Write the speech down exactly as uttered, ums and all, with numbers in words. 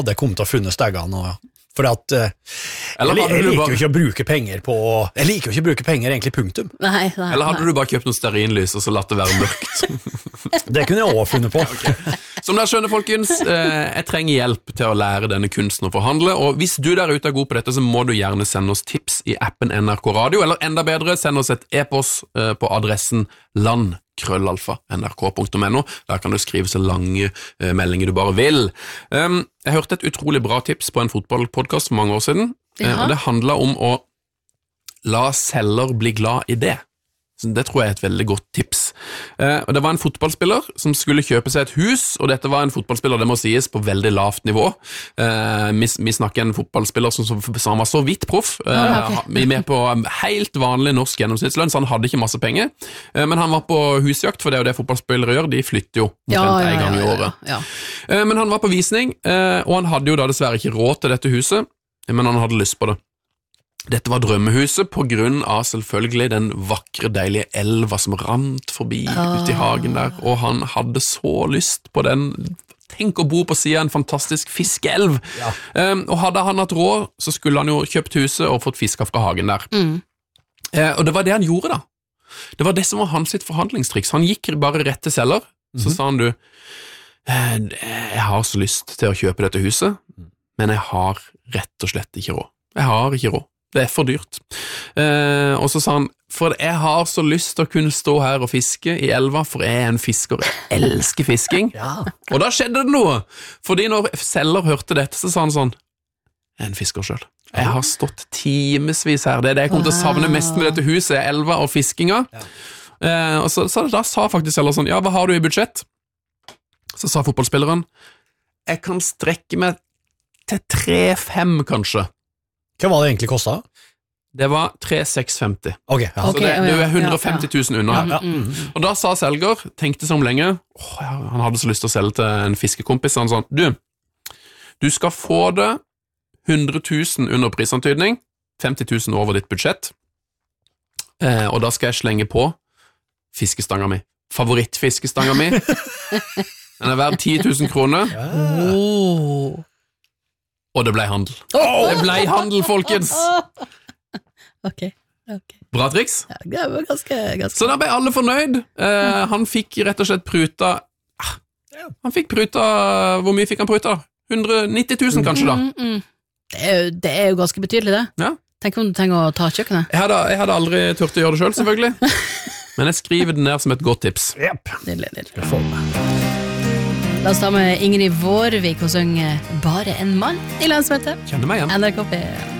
Og det kom til å funne steggene, og for at uh, Eller jeg, jeg liker bare... jo ikke å bruke penger på Jeg liker jo ikke å bruke penger egentlig punktum. Nei, nei, Eller hadde nei. du bare kjøpt noen stearinlys og så latt det være mørkt? Det kunne jeg også funnet på. Okay. Som dere skjønner, folkens, eh, jeg trenger hjelp til å lære denne kunsten å forhandle, og hvis du der ute er god på dette, så må du gjerne sende oss tips i appen N R K Radio, eller enda bedre, send oss et e-post eh, på adressen land krøllalfa n r k punktum n o. Der kan du skrive så lange eh, meldinger du bare vil. Um, jeg hørte et utrolig bra tips på en fotballpodcast for mange år siden, eh, og det handler om å la selger bli glad i det. Så det tror jeg er et veldig godt tips. Eh, og det var en fotballspiller som skulle kjøpe seg et hus, og dette var en fotballspiller, det må sies, på veldig lavt nivå. Eh, vi, vi snakker en fotballspiller som, som, som var så vidt proff, eh, ah, okay. vi er med på helt vanlig norsk gjennomsnittslønn, så han hadde ikke masse penger, eh, men han var på husjakt, for det er jo det fotballspillere gjør, de flytter jo omtrent ja, ja, en gang i året. Ja, ja, ja. Eh, men han var på visning, eh, og han hadde jo da dessverre ikke råd til dette huset, men han hadde lyst på det. Dette var drømmehuset på grunn av selvfølgelig den vakre, deilige elva som rant forbi ah. ute i hagen der, og han hadde så lyst på den. Tenk å bo på siden av en fantastisk fiskeelv. Ja. Um, og hadde han hatt råd, så skulle han jo kjøpt huset og fått fiska fra hagen der. Mm. Uh, og det var det han gjorde da. Det var det som var hans sitt forhandlingstriks. Han gikk bare rett til selger, mm-hmm. så sa han du, jeg har så lyst til å kjøpe dette huset, men jeg har rett og slett ikke råd. Jeg har ikke råd. Det er for dyrt. Eh, og så sa han, for jeg har så lyst til å kunne stå her og fiske i elva, for jeg er en fisker, jeg elsker fisking. Ja. Og da skjedde det noe, fordi når selger hørte dette, så sa han sånn, jeg er en fisker selv. Jeg har stått timesvis her, det er det jeg kommer til å savne mest med dette huset, elva og fiskinga. Ja. Eh, og så, så da sa faktisk selger sånn, ja, hva har du i budsjett? Så sa fotballspilleren, jeg kan strekke meg til tre fem kanskje. Hva var det egentlig kostet? Det var tre seks femti. Ok, ja. Så det, det er hundre og femti tusen unna her. Ja, ja. Mm. Og da sa selger, tenkte seg om lenge, åh, han hadde så lyst til å selge til en fiskekompis, han sa, du, du skal få det hundre tusen under prisantydning, femti tusen over ditt budsjett, eh, og da skal jeg slenge på fiskestanga mi. Favorittfiskestanga mi. Den er verdt ti tusen kroner. Ja. Oh. Og det ble handel. Oh! Det ble handel, folkens! Ok, ok. Bra triks. Ja, det var ganske, ganske. Så da ble alle fornøyd. Eh, han fikk rett og slett pruta ah, Han fikk pruta Hvor mye fikk han pruta? hundre og nitti tusen kanskje da? Mm, mm. Det, er jo, det er jo ganske betydelig det. Ja. Tenk om du trenger å ta kjøkkenet. Jeg hadde, jeg hadde aldri tørt å gjøre det selv, selvfølgelig. Men jeg skriver det ned som et godt tips. Yep. Nydelig, nydelig. La oss ta med Ingrid Vårvik og synge Bare en mann i landsmøtet. Kjenner meg igjen. N R K P